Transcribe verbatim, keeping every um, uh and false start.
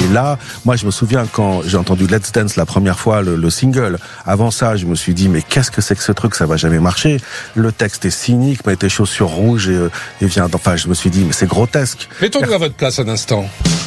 Et là, moi, je me souviens quand j'ai entendu Let's Dance la première fois, le, le single. Avant ça, je me suis dit, mais qu'est-ce que c'est que ce truc? Ça va jamais marcher. Le texte est cynique, met tes chaussures rouges et, et vient. Enfin, je me suis dit, mais c'est grotesque. Mettons-nous à votre place un instant.